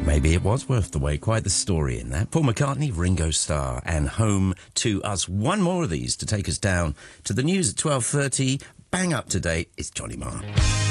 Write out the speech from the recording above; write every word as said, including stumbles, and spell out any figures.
Maybe it was worth the wait. Quite the story in that. Paul McCartney, Ringo Starr, and Home to Us. One more of these to take us down to the news at twelve thirty. Bang up to date. It's Johnny Marr.